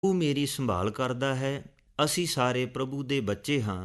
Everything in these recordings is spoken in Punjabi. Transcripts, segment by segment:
ਉਹ ਮੇਰੀ ਸੰਭਾਲ ਕਰਦਾ ਹੈ। ਅਸੀਂ ਸਾਰੇ ਪ੍ਰਭੂ ਦੇ ਬੱਚੇ ਹਾਂ।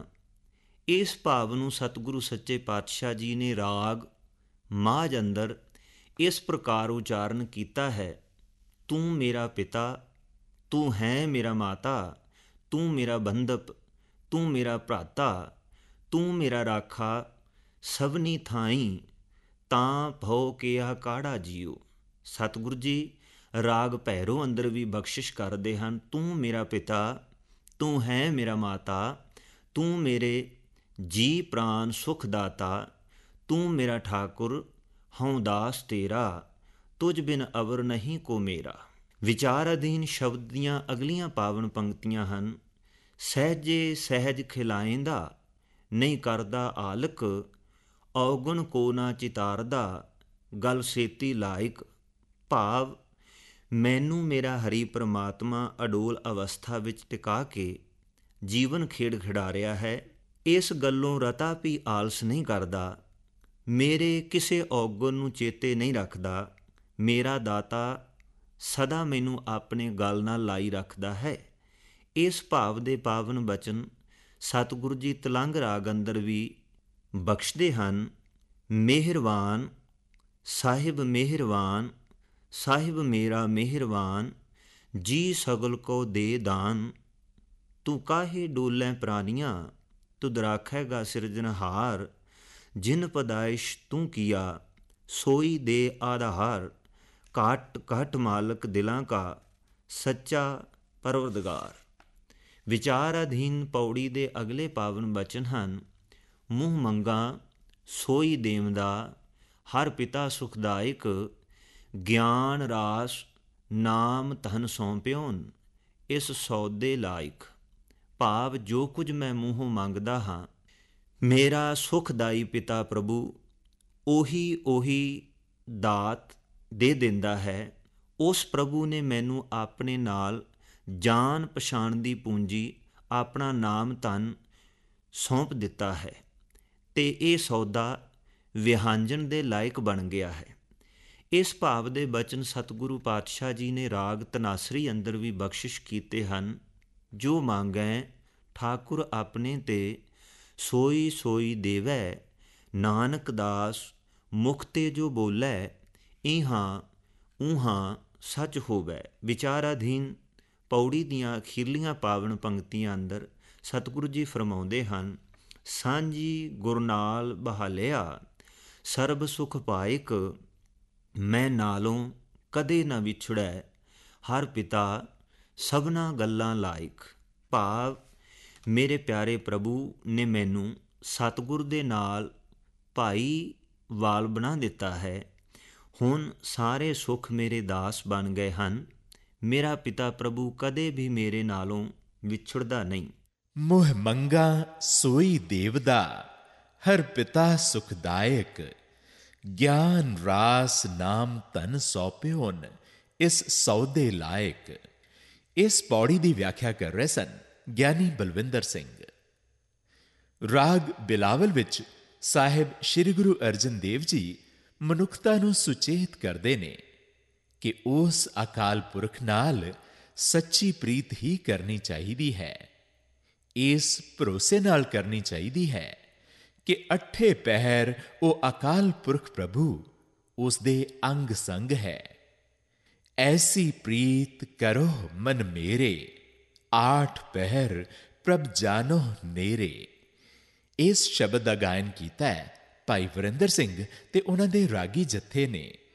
ਇਸ ਭਾਵ ਨੂੰ ਸਤਿਗੁਰੂ ਸੱਚੇ ਪਾਤਸ਼ਾਹ ਜੀ ਨੇ ਰਾਗ ਮਾਝ ਅੰਦਰ ਇਸ ਪ੍ਰਕਾਰ ਉਚਾਰਨ ਕੀਤਾ ਹੈ। ਤੂੰ ਮੇਰਾ ਪਿਤਾ, ਤੂੰ ਹੈ ਮੇਰਾ ਮਾਤਾ, ਤੂੰ ਮੇਰਾ ਬੰਧਪ, ਤੂੰ ਮੇਰਾ ਭਰਾਤਾ, ਤੂੰ ਮੇਰਾ ਰਾਖਾ, ਸਭਨੀ ਥਾਈ ਤਾਂ ਭਉ ਕਿਆ ਕਾੜਾ ਜੀਓ। ਸਤਿਗੁਰੂ ਜੀ ਰਾਗ ਭੈਰੋ ਅੰਦਰ ਵੀ ਬਖਸ਼ਿਸ਼ ਕਰਦੇ ਹਨ। ਤੂੰ ਮੇਰਾ ਪਿਤਾ, ਤੂੰ ਹੈ ਮੇਰਾ ਮਾਤਾ, ਤੂੰ ਮੇਰੇ ਜੀ ਪ੍ਰਾਨ ਸੁਖ ਦਾਤਾ, ਤੂੰ ਮੇਰਾ ਠਾਕੁਰ, ਹਉ ਦਾਸ ਤੇਰਾ, ਤੁਝ ਬਿਨ ਅਵਰ ਨਹੀਂ ਕੋ ਮੇਰਾ। ਵਿਚਾਰ ਅਧੀਨ ਸ਼ਬਦ ਦੀਆਂ ਅਗਲੀਆਂ ਪਾਵਨ ਪੰਕਤੀਆਂ ਹਨ। ਸਹਿਜੇ ਸਹਿਜ ਖਿਲਾਏਂਦਾ, ਨਹੀਂ ਕਰਦਾ ਆਲਕ, ਔਗਣ ਕੋ ਨਾ ਚਿਤਾਰਦਾ, ਗਲ ਸੇਤੀ ਲਾਇਕ। ਭਾਵ ਮੈਨੂੰ ਮੇਰਾ ਹਰੀ ਪ੍ਰਮਾਤਮਾ ਅਡੋਲ ਅਵਸਥਾ ਵਿੱਚ ਟਿਕਾ ਕੇ ਜੀਵਨ ਖੇਡ ਖਿਡਾ ਰਿਹਾ ਹੈ। ਇਸ ਗੱਲੋਂ ਰਤਾ ਵੀ ਆਲਸ ਨਹੀਂ ਕਰਦਾ, ਮੇਰੇ ਕਿਸੇ ਔਗਣ ਨੂੰ ਚੇਤੇ ਨਹੀਂ ਰੱਖਦਾ। ਮੇਰਾ ਦਾਤਾ ਸਦਾ ਮੈਨੂੰ ਆਪਣੇ ਗਲ ਨਾਲ ਲਾਈ ਰੱਖਦਾ ਹੈ। ਇਸ ਭਾਵ ਦੇ ਪਾਵਨ ਬਚਨ ਸਤਿਗੁਰੂ ਜੀ ਤਲੰਗ ਰਾਗ ਅੰਦਰ ਵੀ ਬਖਸ਼ਦੇ ਹਨ। ਮਿਹਰਬਾਨ ਸਾਹਿਬ ਮਿਹਰਬਾਨ, ਸਾਹਿਬ ਮੇਰਾ ਮਿਹਰਬਾਨ, ਜੀ ਸਗਲ ਕੋ ਦੇ ਦਾਨ, ਤੂੰ ਕਾਹੇ ਡੋਲੇ ਪ੍ਰਾਨੀਆਂ, ਤੁਧ ਰਾਖੇਗਾ ਸਿਰਜਨਹਾਰ, ਜਿਨ ਪਦਾਇਸ਼ ਤੂੰ ਕੀਆ, ਸੋਈ ਦੇ ਆਧਾਰ, ਘਟ ਘਟ ਮਾਲਕ ਦਿਲਾਂ ਕਾ, ਸੱਚਾ ਪਰਵਰਦਗਾਰ। ਵਿਚਾਰ ਅਧੀਨ ਪੌੜੀ ਦੇ ਅਗਲੇ ਪਾਵਨ ਬਚਨ ਹਨ। ਮੂੰਹ ਮੰਗਾ ਸੋਈ ਦੇਵਦਾ, ਹਰ ਪਿਤਾ ਸੁਖਦਾਇਕ, ਗਿਆਨ ਰਾਸ ਨਾਮ ਧਨ ਸੌਂਪਿਓਨ, ਇਸ ਸੌਦੇ ਲਾਇਕ। ਭਾਵ ਜੋ ਕੁਝ ਮੈਂ ਮੂੰਹੋਂ ਮੰਗਦਾ ਹਾਂ, ਮੇਰਾ ਸੁਖਦਾਈ ਪਿਤਾ ਪ੍ਰਭੂ ਉਹੀ ਦਾਤ ਦੇ ਦਿੰਦਾ ਹੈ। ਉਸ ਪ੍ਰਭੂ ਨੇ ਮੈਨੂੰ ਆਪਣੇ ਨਾਲ ਜਾਣ ਪਛਾਣ ਦੀ ਪੂੰਜੀ, ਆਪਣਾ ਨਾਮ ਧਨ ਸੌਂਪ ਦਿੱਤਾ ਹੈ ਤੇ ਇਹ ਸੌਦਾ ਵਿਹਾਂਜਣ ਦੇ ਲਾਇਕ ਬਣ ਗਿਆ ਹੈ। ਇਸ ਭਾਵ ਦੇ ਬਚਨ ਸਤਿਗੁਰੂ ਪਾਤਸ਼ਾਹ ਜੀ ਨੇ ਰਾਗ ਧਨਾਸਰੀ ਅੰਦਰ ਵੀ ਬਖਸ਼ਿਸ਼ ਕੀਤੇ ਹਨ। ਜੋ ਮੰਗੈ ਠਾਕੁਰ ਆਪਣੇ ਤੇ, ਸੋਈ ਸੋਈ ਦੇਵੈ, ਨਾਨਕ ਦਾਸ ਮੁਖ ਤੇ ਜੋ ਬੋਲੇ, ਇਹਾਂ ਊਹਾਂ ਸੱਚ ਹੋਵੈ। ਵਿਚਾਰ ਅਧੀਨ ਪੌੜੀ ਦੀਆਂ ਅਖੀਰਲੀਆਂ ਪਾਵਨ ਪੰਕਤੀਆਂ ਅੰਦਰ ਸਤਿਗੁਰੂ ਜੀ ਫਰਮਾਉਂਦੇ ਹਨ। ਸਾਂਝੀ ਗੁਰ ਨਾਲ ਬਹਾਲਿਆ, ਸਰਬ ਸੁਖ ਪਾਇਕ, ਮੈਂ ਨਾਲੋਂ ਕਦੇ ਨਾ ਵਿਛੜੈ, ਹਰ ਪਿਤਾ ਸਭਨਾ ਗੱਲਾਂ ਲਾਇਕ। ਭਾਵ ਮੇਰੇ ਪਿਆਰੇ ਪ੍ਰਭੂ ਨੇ ਮੈਨੂੰ ਸਤਿਗੁਰ ਦੇ ਨਾਲ ਭਾਈ ਵਾਲ ਬਣਾ ਦਿੱਤਾ ਹੈ। ਹੁਣ ਸਾਰੇ ਸੁੱਖ ਮੇਰੇ ਦਾਸ ਬਣ ਗਏ ਹਨ। ਮੇਰਾ ਪਿਤਾ ਪ੍ਰਭੂ ਕਦੇ ਵੀ ਮੇਰੇ ਨਾਲੋਂ ਵਿਛੜਦਾ ਨਹੀਂ। ਮੁਹ ਮੰਗਾ ਸੋਈ ਦੇਵਦਾ, ਹਰ ਪਿਤਾ ਸੁਖਦਾਇਕ, ਗਿਆਨ ਰਾਸ ਨਾਮ ਧਨ ਸੌਪਿਓਨ, ਇਸ ਸੌਦੇ ਲਾਇਕ। ਇਸ ਪੌੜੀ ਦੀ ਵਿਆਖਿਆ ਕਰ ਰਹੇ ਸਨ ਗਿਆਨੀ ਬਲਵਿੰਦਰ ਸਿੰਘ। ਰਾਗ ਬਿਲਾਵਲ ਵਿੱਚ ਸਾਹਿਬ ਸ੍ਰੀ ਗੁਰੂ ਅਰਜਨ ਦੇਵ ਜੀ ਮਨੁੱਖਤਾ ਨੂੰ ਸੁਚੇਤ ਕਰਦੇ ਨੇ ਕਿ ਉਸ ਅਕਾਲ ਪੁਰਖ ਨਾਲ ਸੱਚੀ ਪ੍ਰੀਤ ਹੀ ਕਰਨੀ ਚਾਹੀਦੀ ਹੈ। ਇਸ ਭਰੋਸੇ ਨਾਲ ਕਰਨੀ ਚਾਹੀਦੀ ਹੈ ਕਿ ਅੱਠੇ ਪਹਿਰ ਉਹ ਅਕਾਲ ਪੁਰਖ ਪ੍ਰਭੂ ਉਸ ਦੇ ਅੰਗ ਸੰਗ ਹੈ। ਐਸੀ ਪ੍ਰੀਤ ਕਰੋ ਮਨ ਮੇਰੇ, ਆਠ ਪਹਿਰ ਪ੍ਰਭ ਜਾਨੋ ਨੇਰੇ। ਇਸ ਸ਼ਬਦ ਦਾ ਗਾਇਨ ਕੀਤਾ ਹੈ ਭਾਈ ਵਰਿੰਦਰ ਸਿੰਘ ਤੇ ਉਹਨਾਂ ਦੇ ਰਾਗੀ ਜਥੇ ਨੇ।